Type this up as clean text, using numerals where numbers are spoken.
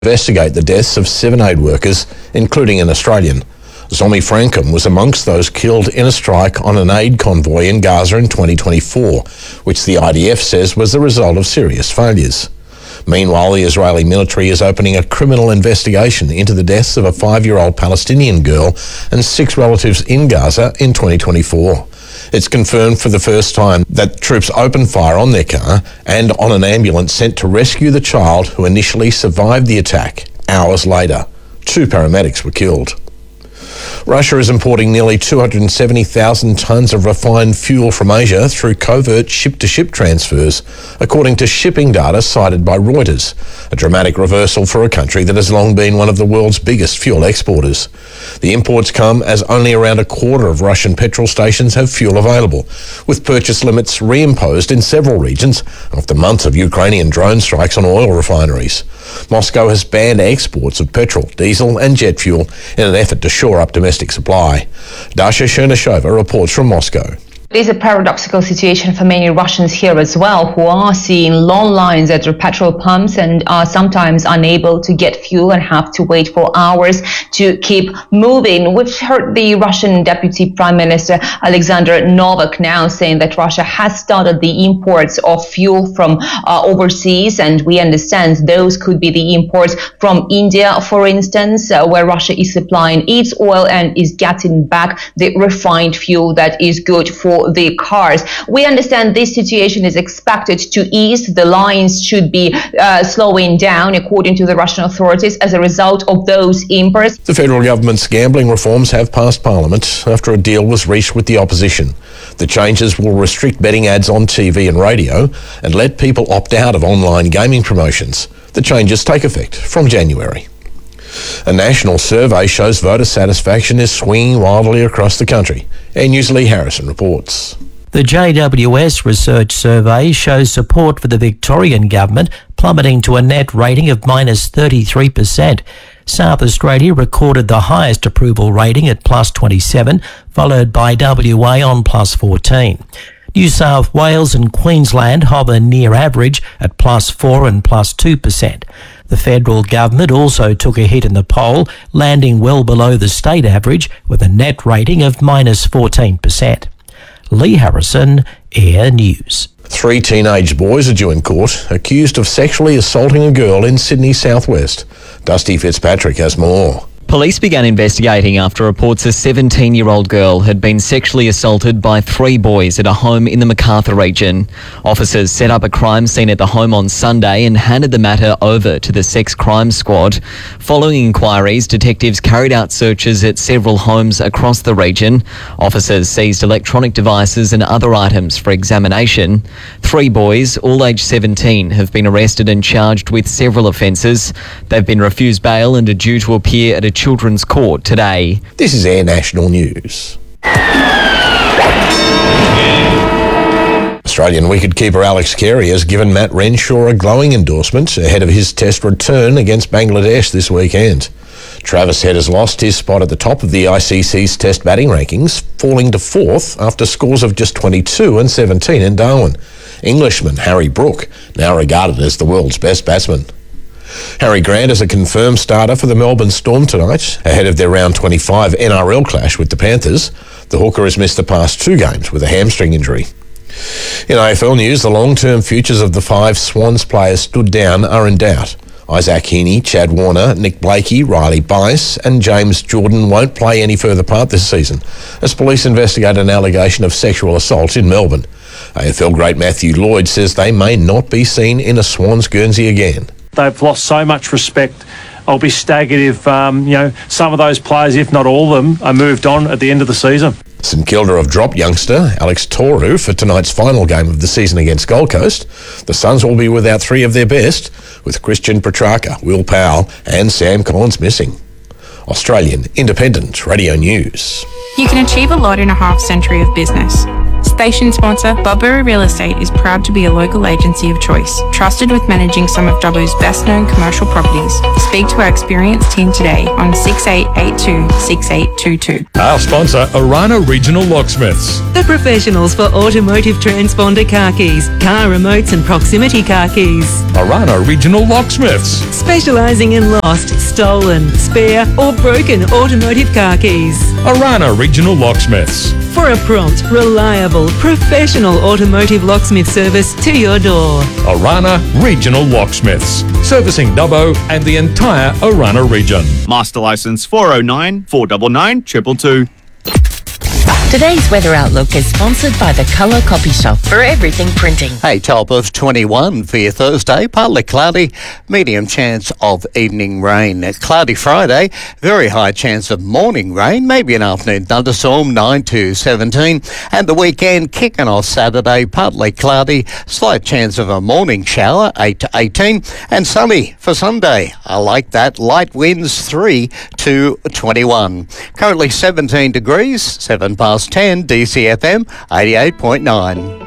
investigate the deaths of 7 aid workers, including an Australian. Zomi Frankum was amongst those killed in a strike on an aid convoy in Gaza in 2024, which the IDF says was the result of serious failures. Meanwhile, the Israeli military is opening a criminal investigation into the deaths of a 5-year-old Palestinian girl and 6 relatives in Gaza in 2024. It's confirmed for the first time that troops opened fire on their car and on an ambulance sent to rescue the child who initially survived the attack. Hours later, 2 paramedics were killed. Russia is importing nearly 270,000 tonnes of refined fuel from Asia through covert ship-to-ship transfers, according to shipping data cited by Reuters, a dramatic reversal for a country that has long been one of the world's biggest fuel exporters. The imports come as only around a quarter of Russian petrol stations have fuel available, with purchase limits reimposed in several regions after months of Ukrainian drone strikes on oil refineries. Moscow has banned exports of petrol, diesel and jet fuel in an effort to shore up domestic supply. Dasha Chernyshova reports from Moscow. It is a paradoxical situation for many Russians here as well, who are seeing long lines at their petrol pumps and are sometimes unable to get fuel and have to wait for hours to keep moving. We've heard the Russian Deputy Prime Minister Alexander Novak now saying that Russia has started the imports of fuel from overseas, and we understand those could be the imports from India, for instance, where Russia is supplying its oil and is getting back the refined fuel that is good for the cars. We understand this situation is expected to ease. The lines should be slowing down, according to the Russian authorities, as a result of those imports. The federal government's gambling reforms have passed Parliament after a deal was reached with the opposition. The changes will restrict betting ads on TV and radio and let people opt out of online gaming promotions. The changes take effect from January. A national survey shows voter satisfaction is swinging wildly across the country. Air News' Lee Harrison reports. The JWS research survey shows support for the Victorian government plummeting to a net rating of -33%. South Australia recorded the highest approval rating at +27, followed by WA on +14. New South Wales and Queensland hover near average at +4 and +2%. The federal government also took a hit in the poll, landing well below the state average with a net rating of -14%. Lee Harrison, Air News. 3 teenage boys are due in court, accused of sexually assaulting a girl in Sydney southwest. Dusty Fitzpatrick has more. Police began investigating after reports a 17-year-old girl had been sexually assaulted by 3 boys at a home in the Macarthur region. Officers set up a crime scene at the home on Sunday and handed the matter over to the Sex Crime Squad. Following inquiries, detectives carried out searches at several homes across the region. Officers seized electronic devices and other items for examination. 3 boys, all aged 17, have been arrested and charged with several offences. They've been refused bail and are due to appear at a children's court today. This is Air National News. Australian wicketkeeper Alex Carey has given Matt Renshaw a glowing endorsement ahead of his test return against Bangladesh this weekend. Travis Head has lost his spot at the top of the ICC's test batting rankings, falling to 4th after scores of just 22 and 17 in Darwin. Englishman Harry Brook, now regarded as the world's best batsman. Harry Grant is a confirmed starter for the Melbourne Storm tonight, ahead of their round 25 NRL clash with the Panthers. The hooker has missed the past 2 games with a hamstring injury. In AFL news, the long-term futures of the 5 Swans players stood down are in doubt. Isaac Heaney, Chad Warner, Nick Blakey, Riley Bice and James Jordan won't play any further part this season as police investigate an allegation of sexual assault in Melbourne. AFL great Matthew Lloyd says they may not be seen in a Swans Guernsey again. They've lost so much respect. I'll be staggered if, some of those players, if not all of them, are moved on at the end of the season. St Kilda have dropped youngster Alex Toru for tonight's final game of the season against Gold Coast. The Suns will be without 3 of their best, with Christian Petrarca, Will Powell and Sam Collins missing. Australian Independent Radio News. You can achieve a lot in a half century of business. Station sponsor, Barbera Real Estate is proud to be a local agency of choice, trusted with managing some of Dubbo's best-known commercial properties. Speak to our experienced team today on 6882 6822. Our sponsor, Orana Regional Locksmiths. The professionals for automotive transponder car keys, car remotes and proximity car keys. Orana Regional Locksmiths. Specialising in lost, stolen, spare or broken automotive car keys. Orana Regional Locksmiths. For a prompt, reliable, professional automotive locksmith service to your door. Orana Regional Locksmiths. Servicing Dubbo and the entire Orana region. Master Licence 409 499 222. Today's weather outlook is sponsored by the Colour Copy Shop for everything printing. A top of 21 for your Thursday, partly cloudy, medium chance of evening rain. Cloudy Friday, very high chance of morning rain, maybe an afternoon thunderstorm, 9 to 17. And the weekend kicking off Saturday, partly cloudy, slight chance of a morning shower, 8 to 18. And sunny for Sunday. I like that. Light winds 3 to 21. Currently 17 degrees, 7 past 10, DCFM 88.9.